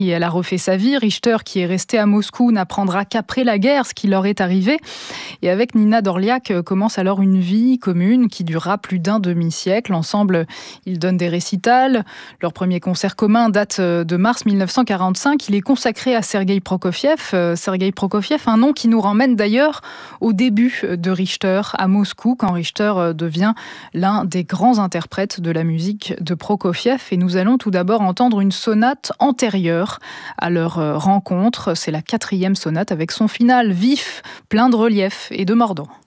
Et elle a refait sa vie. Richter, qui est resté à Moscou, n'apprendra qu'après la guerre ce qui leur est arrivé. Et avec Nina Dorliac commence alors une vie commune qui durera plus d'un demi-siècle. Ensemble, ils donnent des récitals. Leur premier concert commun date de mars 1945. Il est consacré à Sergueï Prokofiev. Sergueï Prokofiev, un nom qui nous ramène d'ailleurs au début de Richter à Moscou, quand Richter devient l'un des grands interprètes de la musique de Prokofiev. Et nous allons tout d'abord entendre une sonate antérieure à leur rencontre. C'est la 4e sonate avec son final vif, plein de relief et de mordant.